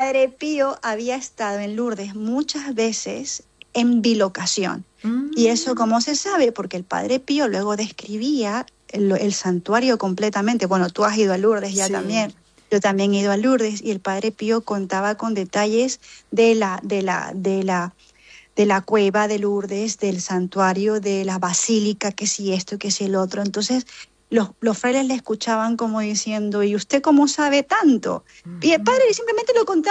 Padre Pío había estado en Lourdes muchas veces en bilocación. ¿Y eso cómo se sabe? Porque el Padre Pío luego describía el santuario completamente. Bueno, tú has ido a Lourdes ya también. Yo también he ido a Lourdes y el Padre Pío contaba con detalles de la cueva de Lourdes, del santuario, de la basílica, que si esto, que si el otro. Entonces, los frailes le escuchaban como diciendo, ¿y usted cómo sabe tanto? Y el padre simplemente lo contaba